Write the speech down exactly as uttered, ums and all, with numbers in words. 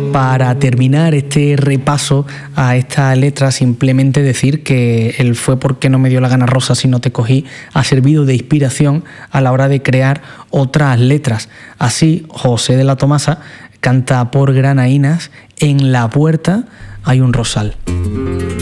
Para terminar este repaso a esta letra, simplemente decir que el Fue porque no me dio la gana rosa si no te cogí ha servido de inspiración a la hora de crear otras letras. Así, José de la Tomasa canta por Granaínas: en la puerta hay un rosal.